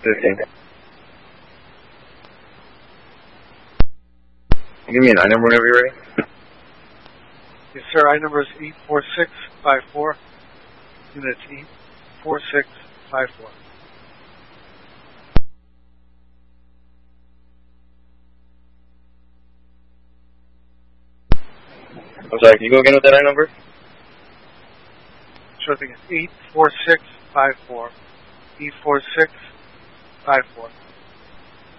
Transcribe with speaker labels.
Speaker 1: 15. Give me an I number whenever you're ready.
Speaker 2: Yes, sir. I number is 84654. Unit 84654.
Speaker 1: I'm sorry, can you go again with that I number?
Speaker 2: Sure thing. It's 84654. 84654.